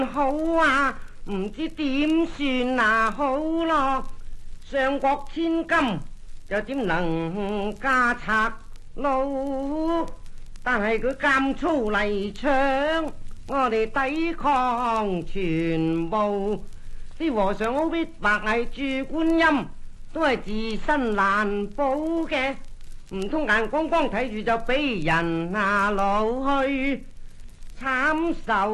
好啊，唔知點算啊好咯。上國千金又點能家賊佬？但係佢監粗嚟搶，我哋抵抗全部。啲和尚好逼白係住觀音，都係自身難保嘅。唔通眼光光睇住就俾人攞去慘受？